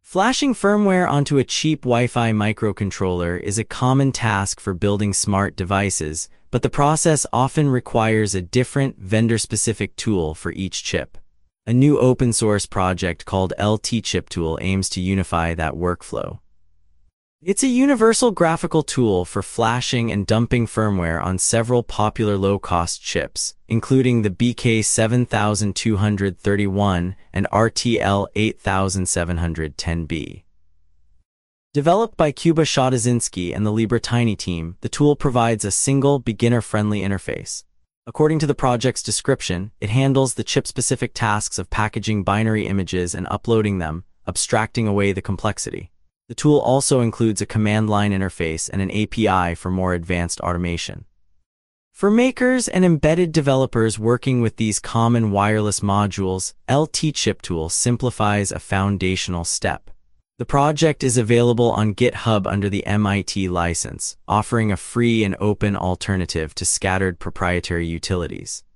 Flashing firmware onto a cheap Wi-Fi microcontroller is a common task for building smart devices, but the process often requires a different vendor-specific tool for each chip. A new open-source project called LTChipTool aims to unify that workflow. It's a universal graphical tool for flashing and dumping firmware on several popular low-cost chips, including the BK7231 and RTL8710B. Developed by Kuba Shatazinski and the LibreTiny team, the tool provides a single, beginner-friendly interface. According to the project's description, it handles the chip-specific tasks of packaging binary images and uploading them, abstracting away the complexity. The tool also includes a command line interface and an API for more advanced automation. For makers and embedded developers working with these common wireless modules, LTChipTool simplifies a foundational step. The project is available on GitHub under the MIT license, offering a free and open alternative to scattered proprietary utilities.